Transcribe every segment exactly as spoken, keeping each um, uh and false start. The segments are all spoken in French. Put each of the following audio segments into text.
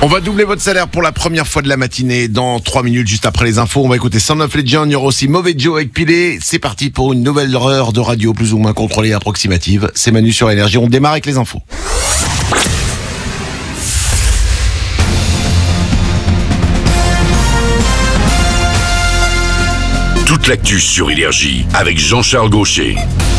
On va doubler votre salaire pour la première fois de la matinée dans trois minutes, juste après les infos. On va écouter Sound of Legend, il y aura aussi Mauvais Joe avec Pilé. C'est parti pour une nouvelle heure de radio plus ou moins contrôlée et approximative. C'est Manu sur Énergie, on démarre avec les infos. Toute l'actu sur Énergie avec Jean-Charles Gaucher.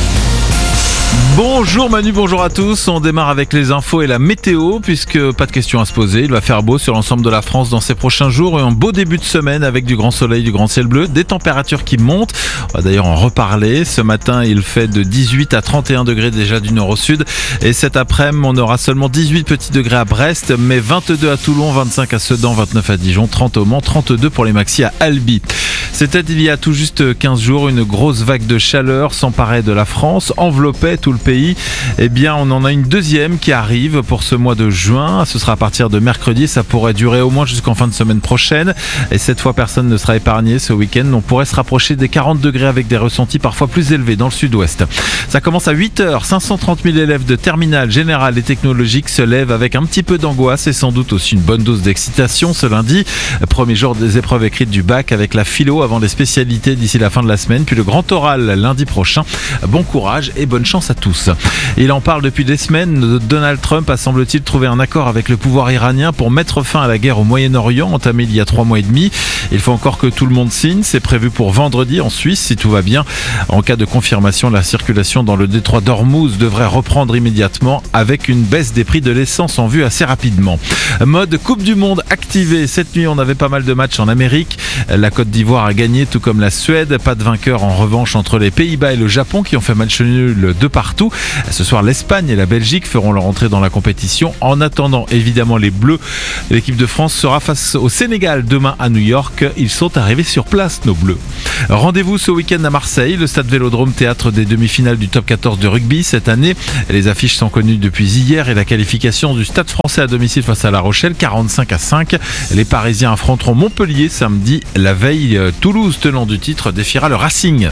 Bonjour Manu, bonjour à tous. On démarre avec les infos et la météo puisque pas de questions à se poser. Il va faire beau sur l'ensemble de la France dans ces prochains jours et un beau début de semaine avec du grand soleil, du grand ciel bleu, des températures qui montent. On va d'ailleurs en reparler. Ce matin, il fait de dix-huit à trente et un degrés déjà du nord au sud. Et cet après-midi, on aura seulement dix-huit petits degrés à Brest, mais vingt-deux à Toulon, vingt-cinq à Sedan, vingt-neuf à Dijon, trente au Mans, trente-deux pour les maxi à Albi. C'était il y a tout juste quinze jours, une grosse vague de chaleur s'emparait de la France, enveloppait tout le pays. Eh bien, on en a une deuxième qui arrive pour ce mois de juin. Ce sera à partir de mercredi. Ça pourrait durer au moins jusqu'en fin de semaine prochaine. Et cette fois, personne ne sera épargné ce week-end. On pourrait se rapprocher des quarante degrés avec des ressentis parfois plus élevés dans le sud-ouest. Ça commence à huit heures. cinq cent trente mille élèves de terminale générale et technologique se lèvent avec un petit peu d'angoisse et sans doute aussi une bonne dose d'excitation ce lundi. Premier jour des épreuves écrites du bac avec la philo avant les spécialités d'ici la fin de la semaine. Puis le grand oral lundi prochain. Bon courage et bonne chance à tous. Il en parle depuis des semaines. Donald Trump a semble-t-il trouvé un accord avec le pouvoir iranien pour mettre fin à la guerre au Moyen-Orient entamée il y a trois mois et demi. Il faut encore que tout le monde signe. C'est prévu pour vendredi en Suisse si tout va bien. En cas de confirmation, la circulation dans le détroit d'Ormuz devrait reprendre immédiatement avec une baisse des prix de l'essence en vue assez rapidement. Mode Coupe du Monde activé. Cette nuit, on avait pas mal de matchs en Amérique. La Côte d'Ivoire a gagné tout comme la Suède. Pas de vainqueur en revanche entre les Pays-Bas et le Japon qui ont fait match nul de partout. Ce soir, l'Espagne et la Belgique feront leur entrée dans la compétition. En attendant, évidemment, les Bleus. L'équipe de France sera face au Sénégal demain à New York. Ils sont arrivés sur place, nos Bleus. Rendez-vous ce week-end à Marseille, le stade Vélodrome, théâtre des demi-finales du top quatorze de rugby cette année. Les affiches sont connues depuis hier et la qualification du Stade français à domicile face à La Rochelle, quarante-cinq à cinq. Les Parisiens affronteront Montpellier samedi. La veille, Toulouse, tenant du titre, défiera le Racing.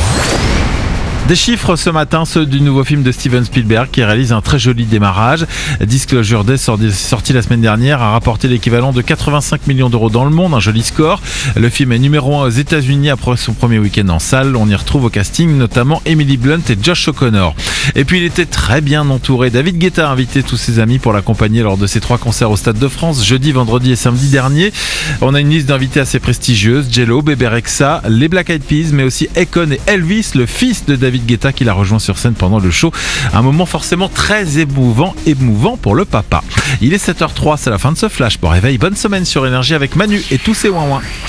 Des chiffres ce matin, ceux du nouveau film de Steven Spielberg qui réalise un très joli démarrage. Disclosure Day, sorti la semaine dernière, a rapporté l'équivalent de quatre-vingt-cinq millions d'euros dans le monde, un joli score. Le film est numéro un aux États-Unis après son premier week-end en salle. On y retrouve au casting notamment Emily Blunt et Josh O'Connor. Et puis il était très bien entouré. David Guetta a invité tous ses amis pour l'accompagner lors de ses trois concerts au Stade de France, jeudi, vendredi et samedi dernier. On a une liste d'invités assez prestigieuse: Jello, Bébé Rexha, les Black Eyed Peas, mais aussi Akon et Elvis, le fils de David Guetta qui l'a rejoint sur scène pendant le show. Un moment forcément très émouvant, émouvant pour le papa. Il est sept heures zéro trois, c'est la fin de ce flash. Bon réveil, bonne semaine sur Énergie avec Manu et tous ses ouin-ouin.